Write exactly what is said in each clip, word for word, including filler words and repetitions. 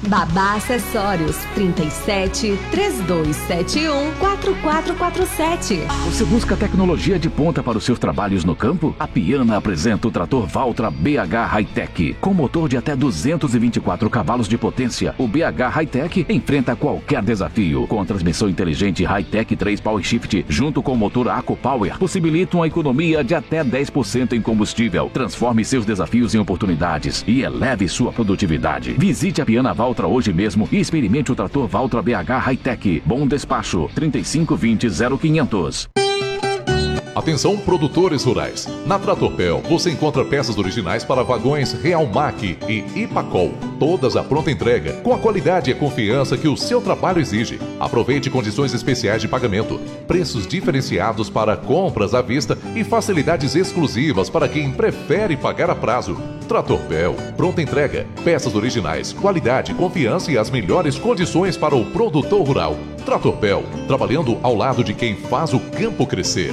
Babá Acessórios, trinta e sete, três dois sete um, quatro quatro quatro sete. Você busca tecnologia de ponta para os seus trabalhos no campo? A Piana apresenta o trator Valtra B H Hightech. Com motor de até duzentos e vinte e quatro cavalos de potência, o B H Hightech enfrenta qualquer desafio. Com a transmissão inteligente Hightech três Power Shift, junto com o motor AcoPower, possibilita uma economia de até dez por cento em combustível. Transforme seus desafios em oportunidades e eleve sua produtividade. Visite a Piana Valtra hoje mesmo e experimente o trator Valtra B H Hightech. Bom despacho, trinta e cinco vinte, zero quinhentos. Atenção, produtores rurais. Na Tratorpel você encontra peças originais para vagões Realmac e Ipacol, todas à pronta entrega, com a qualidade e a confiança que o seu trabalho exige. Aproveite condições especiais de pagamento, preços diferenciados para compras à vista e facilidades exclusivas para quem prefere pagar a prazo. Tratorpel, pronta entrega, peças originais, qualidade, confiança e as melhores condições para o produtor rural. Tratorpel, trabalhando ao lado de quem faz o campo crescer.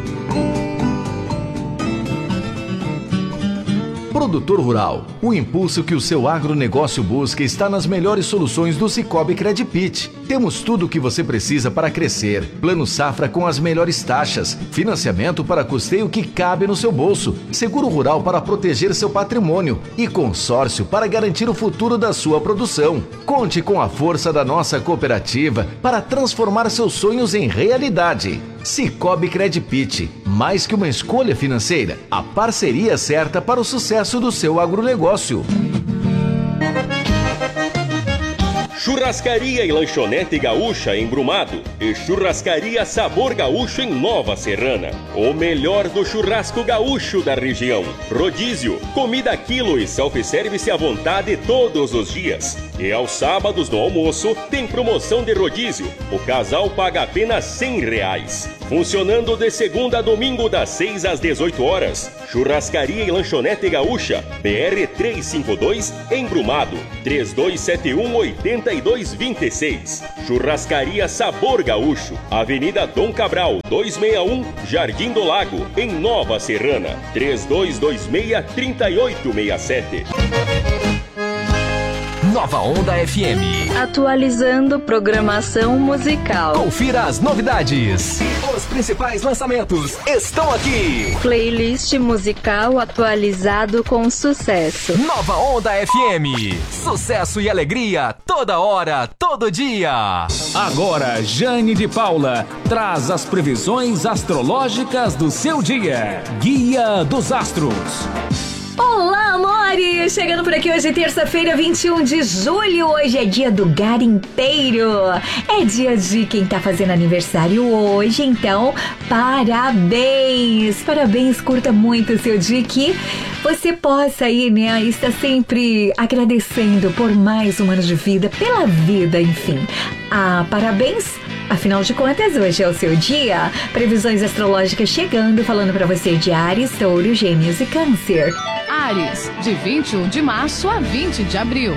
Produtor Rural, o impulso que o seu agronegócio busca está nas melhores soluções do Cicobi Credipit. Temos tudo o que você precisa para crescer. Plano Safra com as melhores taxas, financiamento para custeio que cabe no seu bolso, seguro rural para proteger seu patrimônio e consórcio para garantir o futuro da sua produção. Conte com a força da nossa cooperativa para transformar seus sonhos em realidade. Cicobi Credipit, mais que uma escolha financeira, a parceria certa para o sucesso do seu agronegócio. Churrascaria e Lanchonete Gaúcha em Brumado e Churrascaria Sabor Gaúcho em Nova Serrana. O melhor do churrasco gaúcho da região. Rodízio, comida a quilo e self-service à vontade todos os dias. E aos sábados no almoço tem promoção de rodízio. O casal paga apenas cem reais. Funcionando de segunda a domingo das seis às dezoito horas. Churrascaria e Lanchonete Gaúcha, B R trezentos e cinquenta e dois, em Brumado, três dois sete um, oito dois dois seis. Churrascaria Sabor Gaúcho, Avenida Dom Cabral, duzentos e sessenta e um, Jardim do Lago, em Nova Serrana, três dois dois seis, três oito seis sete. Nova Onda F M. Atualizando programação musical. Confira as novidades. Os principais lançamentos estão aqui. Playlist musical atualizado com sucesso. Nova Onda F M. Sucesso e alegria toda hora, todo dia. Agora, Jane de Paula traz as previsões astrológicas do seu dia. Guia dos Astros. Olá, amores! Chegando por aqui hoje, terça-feira, vinte e um de julho. Hoje é dia do garimpeiro. É dia de quem tá fazendo aniversário hoje, então parabéns! Parabéns, curta muito o seu dia, que você possa aí, né, estar sempre agradecendo por mais um ano de vida, pela vida, enfim. Ah, parabéns! Afinal de contas, hoje é o seu dia. Previsões astrológicas chegando, falando pra você de Áries, Touro, Gêmeos e Câncer. Áries, de vinte e um de março a vinte de abril.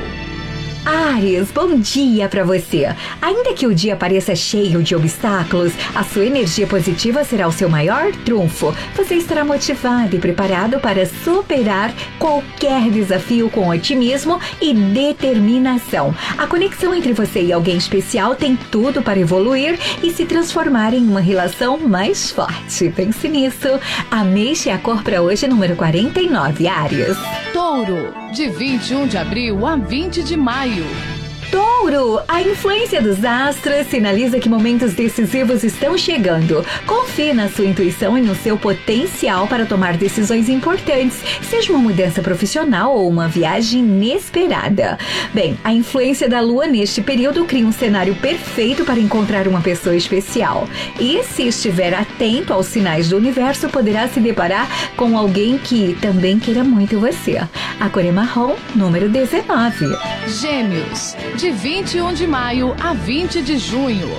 Áries, bom dia pra você. Ainda que o dia pareça cheio de obstáculos, a sua energia positiva será o seu maior trunfo. Você estará motivado e preparado para superar qualquer desafio com otimismo e determinação. A conexão entre você e alguém especial tem tudo para evoluir e se transformar em uma relação mais forte. Pense nisso. Ameixe a cor para hoje, número quarenta e nove, Áries. Touro, de vinte e um de abril a vinte de maio. Touro, a influência dos astros sinaliza que momentos decisivos estão chegando. Confie na sua intuição e no seu potencial para tomar decisões importantes, seja uma mudança profissional ou uma viagem inesperada. Bem, a influência da Lua neste período cria um cenário perfeito para encontrar uma pessoa especial. E se estiver atento aos sinais do universo, poderá se deparar com alguém que também queira muito você. A cor é marrom, número dezenove. Gêmeos, de vinte e um de maio a vinte de junho.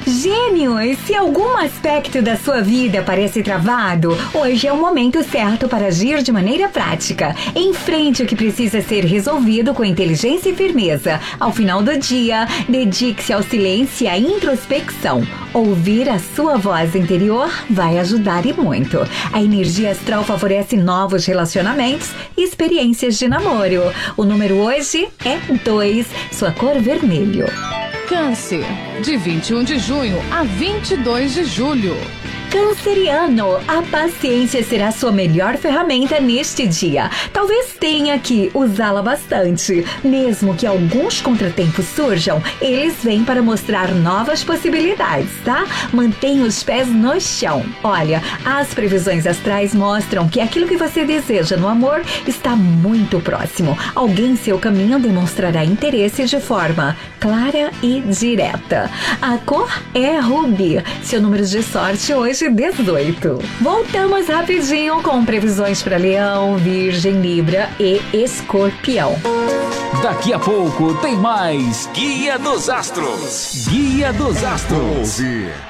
Gêmeos, se algum aspecto da sua vida parece travado, hoje é o momento certo para agir de maneira prática. Enfrente o que precisa ser resolvido com inteligência e firmeza. Ao final do dia, dedique-se ao silêncio e à introspecção. Ouvir a sua voz interior vai ajudar e muito. A energia astral favorece novos relacionamentos e experiências de namoro. O número hoje é dois, sua cor vermelho. Câncer, de vinte e um de junho a vinte e dois de julho. Canceriano, a paciência será sua melhor ferramenta neste dia. Talvez tenha que usá-la bastante. Mesmo que alguns contratempos surjam, eles vêm para mostrar novas possibilidades, tá? Mantenha os pés no chão. Olha, as previsões astrais mostram que aquilo que você deseja no amor está muito próximo. Alguém em seu caminho demonstrará interesse de forma clara e direta. A cor é rubi. Seu número de sorte hoje dezoito. Voltamos rapidinho com previsões para Leão, Virgem, Libra e Escorpião. Daqui a pouco tem mais Guia dos Astros. Guia dos Astros.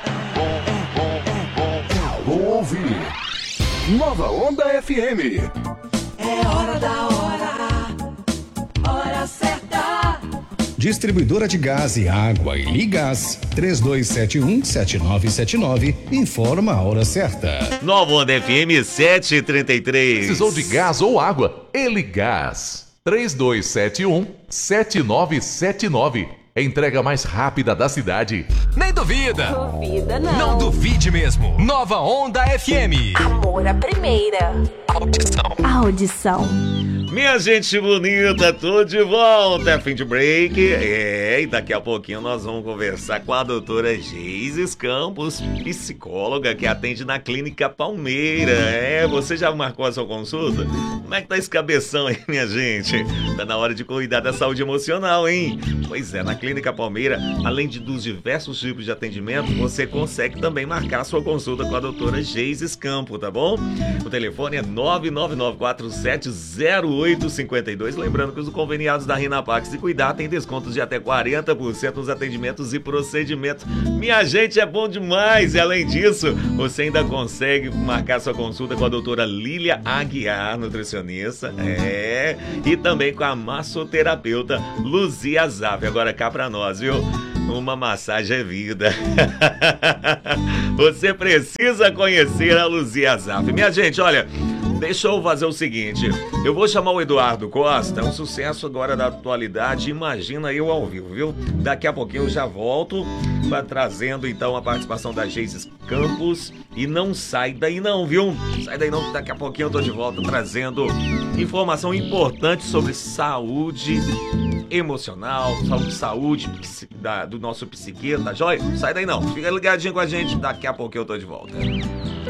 Vou ouvir. Nova Onda F M. É hora da hora. Hora certa. Distribuidora de gás e água e Ligás, três dois sete um, sete nove sete nove, informa a hora certa. Nova Onda F M sete e trinta e três. Precisou de gás ou água? Eligás, três dois sete um, sete nove sete nove. É a entrega mais rápida da cidade. Nem duvida. Duvida não. Não duvide mesmo. Nova Onda F M. Amor à primeira. Audição. Audição. Minha gente bonita, tô de volta, é fim de break. É, e daqui a pouquinho nós vamos conversar com a doutora Geises Campos, psicóloga que atende na Clínica Palmeira. É, você já marcou a sua consulta? Como é que tá esse cabeção aí, minha gente? Tá na hora de cuidar da saúde emocional, hein? Pois é, na Clínica Palmeira, além de dos diversos tipos de atendimento, você consegue também marcar sua consulta com a doutora Geises Campos, tá bom? O telefone é nove nove nove quatro sete zero oito cinco dois. Lembrando que os conveniados da Rinapax e Cuidar têm descontos de até quarenta por cento nos atendimentos e procedimentos. Minha gente, é bom demais! E além disso, você ainda consegue marcar sua consulta com a doutora Lília Aguiar, nutricionista, é, e também com a massoterapeuta Luzia Zaf. Agora cá pra nós, viu? Uma massagem é vida. Você precisa conhecer a Luzia Zaf. Minha gente, olha, deixa eu fazer o seguinte, eu vou chamar o Eduardo Costa, um sucesso agora da atualidade, imagina eu ao vivo, viu? Daqui a pouquinho eu já volto, pra, trazendo então a participação da Geises Campos, e não sai daí não, viu? Sai daí não, daqui a pouquinho eu tô de volta trazendo informação importante sobre saúde emocional, saúde, saúde da, do nosso psique, tá joia? Sai daí não, fica ligadinho com a gente, daqui a pouquinho eu tô de volta.